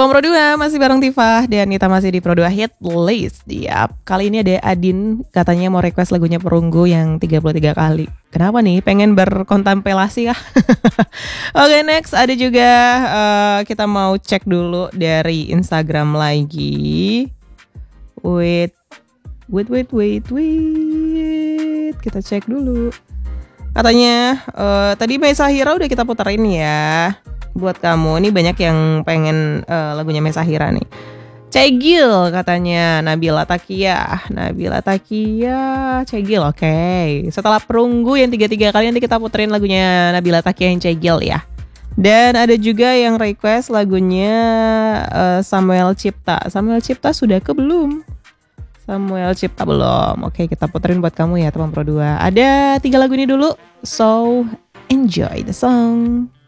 Teman Pro 2 masih bareng Tifah dan kita masih di Pro 2 Hit List. Yap, kali ini ada Adin katanya mau request lagunya Perunggu yang 33 kali. Kenapa nih? Pengen berkontemplasi kah? Oke, next ada juga kita mau cek dulu dari Instagram lagi. Wait. Kita cek dulu. Katanya tadi Mesa Hira udah kita puterin ya. Buat kamu, ini banyak yang pengen lagunya Mesa Hira nih. Cegil katanya Nabila Takia, Cegil, oke. Setelah Perunggu yang 33 kali nanti kita puterin lagunya Nabila Takia yang Cegil ya. Dan ada juga yang request lagunya Samuel Cipta sudah ke belum? Samuel Cipta belum. Oke, kita puterin buat kamu ya teman Pro 2. Ada 3 lagu ini dulu, so enjoy the song.